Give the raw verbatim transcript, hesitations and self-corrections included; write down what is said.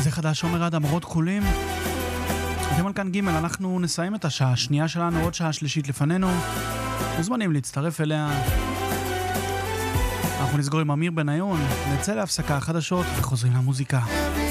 זה חדש, עומר אדם, רות כחולים. אתם על כאן ג', אנחנו נסיים את השעה השנייה שלנו, עוד שעה שלישית לפנינו. מוזמנים להצטרף אליה. אנחנו נסגור עם אמיר בניון, נצא להפסקה חדשות וחוזרים למוזיקה.